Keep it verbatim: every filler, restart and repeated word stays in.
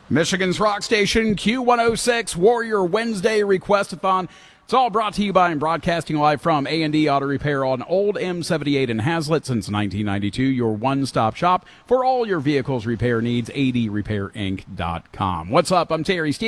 Michigan's Rock Station, Q one oh six, Warrior Wednesday Requestathon. It's all brought to you by and broadcasting live from A and D Auto Repair on Old M seventy-eight in Hazlet since nineteen ninety-two. Your one-stop shop for all your vehicles repair needs, A D repair inc dot com. What's up? I'm Terry Stevens.